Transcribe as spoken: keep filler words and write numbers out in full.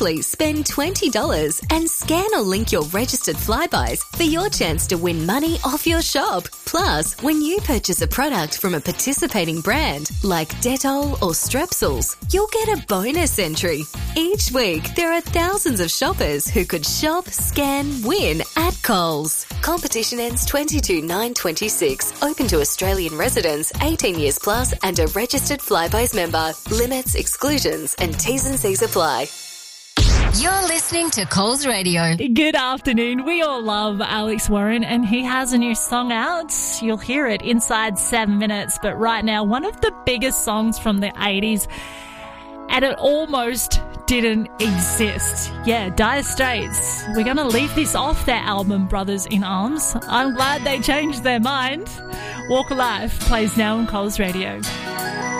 Simply spend twenty dollars and scan or link your registered Flybuys for your chance to win money off your shop. Plus, when you purchase a product from a participating brand like Dettol or Strepsils, you'll get a bonus entry. Each week, there are thousands of shoppers who could shop, scan, win at Coles. Competition ends twenty-two nine twenty-six. Open to Australian residents, eighteen years plus and a registered Flybuys member. Limits, exclusions and T's and C's apply. You're listening to Coles Radio. Good afternoon. We all love Alex Warren and he has a new song out. You'll hear it inside seven minutes. But right now, one of the biggest songs from the eighties, and it almost didn't exist. Yeah, Dire Straits. We're going to leave this off their album Brothers in Arms. I'm glad they changed their mind. Walk Alive plays now on Coles Radio.